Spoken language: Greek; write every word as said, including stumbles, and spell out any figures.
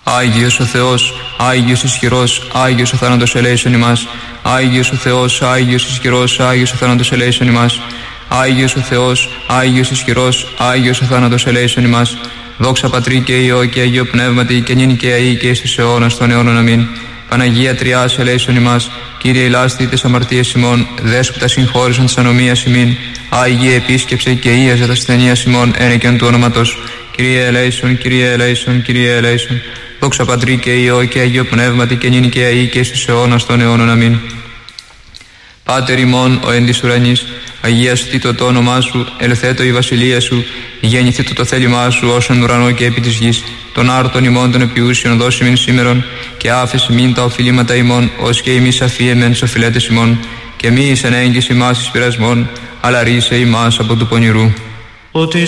Άγιος ο Θεός, Άγιος ισχυρός, Άγιος ο θάνατος ελέησον ημάς. Άγιος ο Θεός, Άγιος ισχυρός, Άγιος ο θάνατος ελέησον ημάς. Άγιος ο Θεός, Άγιος ισχυρός, Άγιος ο θάνατος ελέησον ημάς. Δόξα Πατρί και Υιό και Αγίο Πνεύματι και νυν και αεί και εις τους αιώνας των αιώνων. Αμήν. Παναγία Τριάς ελέησον ημάς. Κύριε ηλάστη τες αμαρτίες ημών, δέσποτα συγχώρησον της ανομίας ημίν. Άγιε επίσκεψε και ίαζε τα ασθενείας ημών, ένεκεν του όνοματος. Κύριε ελέησον, Κύριε ελέησον, Κύριε ελέησον. Δόξα Πατρί και Υιό και Αγίο Πνεύματι και νυν και αεί και εις τους αιώνας των αιώνων. Αμήν. Πάτερ ημών ο εν της ουρανής, αγιαστήτω το όνομά σου, ελθέτω η βασιλεία σου, γεννηθήτω το θέλημά σου όσον ουρανό και επί της γης. Τον άρτον ημών των επιούσιων δώσει μην σήμερον, και άφεση μην τα οφειλήματα ημών, ως και ημείς αφίεμεν σ' οφειλέτες ημών, και μη εις ενέγγις ημάς εις πειρασμών, αλλά ρίσε ημάς από του πονηρού. Ότι